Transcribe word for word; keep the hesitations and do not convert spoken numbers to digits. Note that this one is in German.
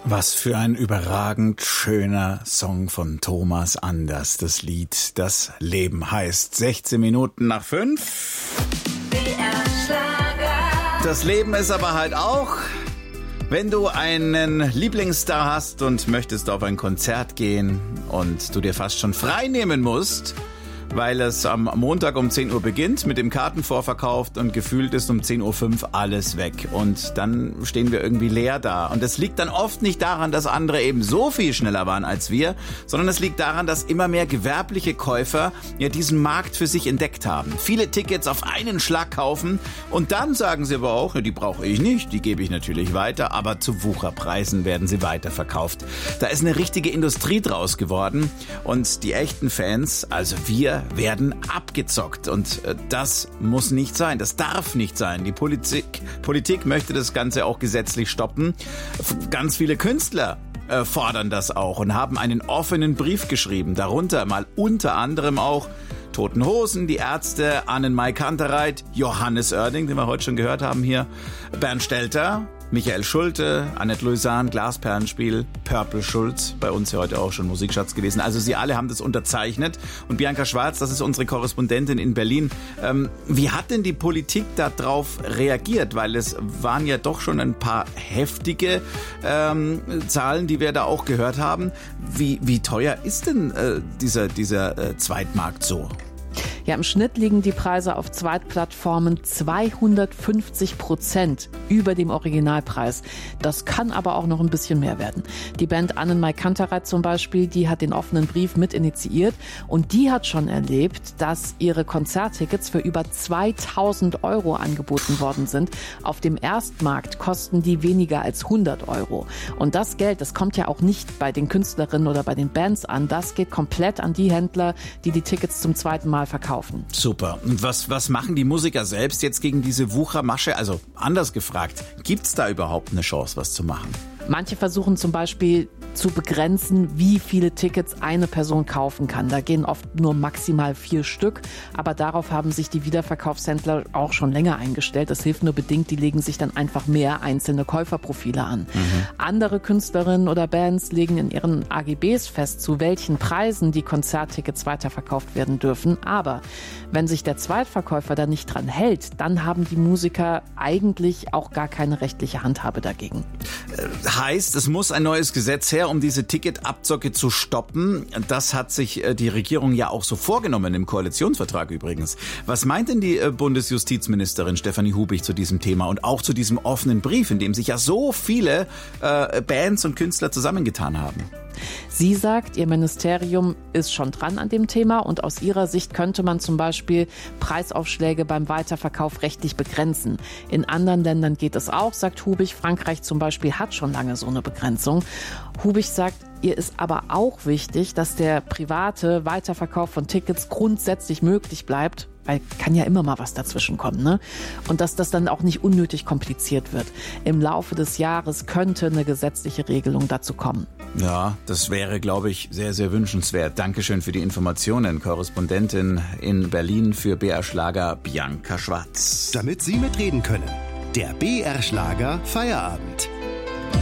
Was für ein überragend schöner Song von Thomas Anders. Das Lied Das Leben heißt. sechzehn Minuten nach fünf. B R Schlager. Das Leben ist aber halt auch, wenn du einen Lieblingsstar hast und möchtest auf ein Konzert gehen und du dir fast schon frei nehmen musst, weil es am Montag um zehn Uhr beginnt mit dem Kartenvorverkauf und gefühlt ist um zehn Uhr fünf alles weg. Und dann stehen wir irgendwie leer da. Und das liegt dann oft nicht daran, dass andere eben so viel schneller waren als wir, sondern es liegt daran, dass immer mehr gewerbliche Käufer ja diesen Markt für sich entdeckt haben. Viele Tickets auf einen Schlag kaufen und dann sagen sie aber auch, ja, die brauche ich nicht, die gebe ich natürlich weiter, aber zu Wucherpreisen werden sie weiterverkauft. Da ist eine richtige Industrie draus geworden und die echten Fans, also wir, werden abgezockt. Und äh, das muss nicht sein. Das darf nicht sein. Die Politik, Politik möchte das Ganze auch gesetzlich stoppen. Ganz viele Künstler äh, fordern das auch und haben einen offenen Brief geschrieben. Darunter mal unter anderem auch Toten Hosen, die Ärzte, Annenmai Kantereit, Johannes Oerding, den wir heute schon gehört haben hier, Bernd Stelter, Michael Schulte, Annette Louisan, Glasperlenspiel, Purple Schulz, bei uns ja heute auch schon Musikschatz gewesen. Also sie alle haben das unterzeichnet. Und Bianca Schwarz, das ist unsere Korrespondentin in Berlin. Ähm, wie hat denn die Politik darauf reagiert? Weil es waren ja doch schon ein paar heftige ähm, Zahlen, die wir da auch gehört haben. Wie, wie teuer ist denn äh, dieser, dieser äh, Zweitmarkt so? Ja, im Schnitt liegen die Preise auf Zweitplattformen zweihundertfünfzig Prozent über dem Originalpreis. Das kann aber auch noch ein bisschen mehr werden. Die Band Annenmai Kantereit zum Beispiel, die hat den offenen Brief mit initiiert und die hat schon erlebt, dass ihre Konzerttickets für über zweitausend Euro angeboten worden sind. Auf dem Erstmarkt kosten die weniger als hundert Euro. Und das Geld, das kommt ja auch nicht bei den Künstlerinnen oder bei den Bands an. Das geht komplett an die Händler, die die Tickets zum zweiten Mal verkaufen. Super. Und was, was machen die Musiker selbst jetzt gegen diese Wuchermasche? Also anders gefragt, gibt's da überhaupt eine Chance, was zu machen? Manche versuchen zum Beispiel zu begrenzen, wie viele Tickets eine Person kaufen kann. Da gehen oft nur maximal vier Stück, aber darauf haben sich die Wiederverkaufshändler auch schon länger eingestellt. Das hilft nur bedingt, die legen sich dann einfach mehr einzelne Käuferprofile an. Mhm. Andere Künstlerinnen oder Bands legen in ihren A G Bs fest, zu welchen Preisen die Konzerttickets weiterverkauft werden dürfen. Aber wenn sich der Zweitverkäufer da nicht dran hält, dann haben die Musiker eigentlich auch gar keine rechtliche Handhabe dagegen. Heißt, es muss ein neues Gesetz her, um diese Ticketabzocke zu stoppen. Das hat sich die Regierung ja auch so vorgenommen, im Koalitionsvertrag übrigens. Was meint denn die Bundesjustizministerin Stefanie Hubich zu diesem Thema und auch zu diesem offenen Brief, in dem sich ja so viele äh, Bands und Künstler zusammengetan haben? Sie sagt, ihr Ministerium ist schon dran an dem Thema und aus ihrer Sicht könnte man zum Beispiel Preisaufschläge beim Weiterverkauf rechtlich begrenzen. In anderen Ländern geht es auch, sagt Hubich. Frankreich zum Beispiel hat schon lange so eine Begrenzung. Hubich sagt, ihr ist aber auch wichtig, dass der private Weiterverkauf von Tickets grundsätzlich möglich bleibt, weil kann ja immer mal was dazwischen kommen, ne? Und dass das dann auch nicht unnötig kompliziert wird. Im Laufe des Jahres könnte eine gesetzliche Regelung dazu kommen. Ja, das wäre, glaube ich, sehr, sehr wünschenswert. Dankeschön für die Informationen. Korrespondentin in Berlin für B R Schlager, Bianca Schwarz. Damit Sie mitreden können, der B R Schlager Feierabend.